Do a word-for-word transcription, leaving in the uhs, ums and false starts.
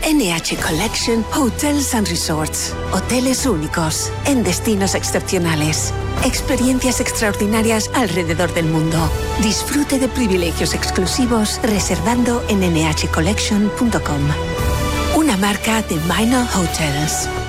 N H Collection Hotels and Resorts. Hoteles únicos, en destinos excepcionales. Experiencias extraordinarias alrededor del mundo. Disfrute de privilegios exclusivos reservando en ene hache collection punto com. Una marca de Minor Hotels.